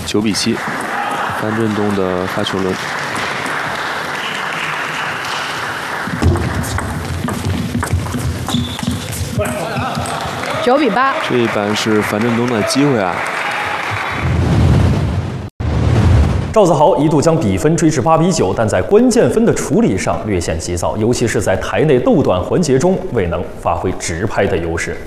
9比7，樊振东的发球轮。 9比8， 这一板是樊振东的机会啊！ 赵子豪一度将比分追至8比9，但在关键分的处理上略显急躁，尤其是在台内斗短环节中未能发挥直拍的优势。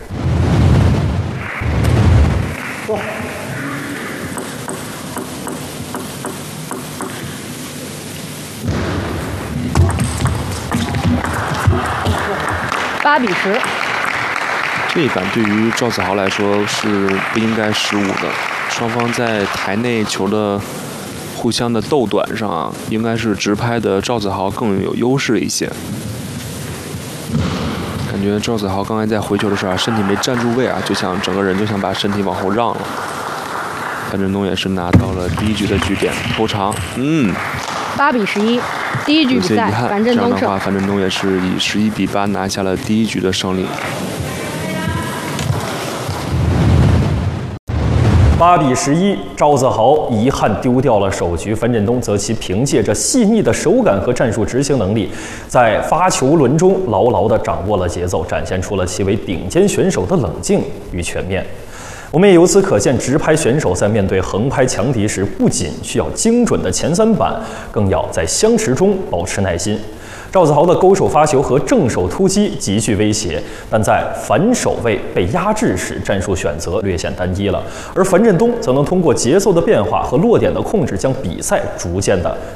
8比10。 这一板对于赵子豪来说是不应该失误的。双方在台内球的互相的斗短上啊，应该是直拍的赵子豪更有优势一些。感觉赵子豪刚才在回球的时候啊，身体没站住位啊，整个人就想把身体往后让了。樊振东也是拿到了第1局的局点，头长 ，8比11，第1局比赛樊振东胜。 这样的话，樊振东也是以11比8拿下了第1局的胜利。 8比11，赵子豪遗憾丢掉了首局，樊振东则其凭借着细腻的手感和战术执行能力，在发球轮中牢牢地掌握了节奏，展现出了其为顶尖选手的冷静与全面。我们也由此可见，直拍选手在面对横拍强敌时，不仅需要精准的前3板，更要在相持中保持耐心。赵子豪的勾手发球和正手突击极具威胁，但在反手位被压制时，战术选择略显单一了。而樊振东则能通过节奏的变化和落点的控制，将比赛逐渐的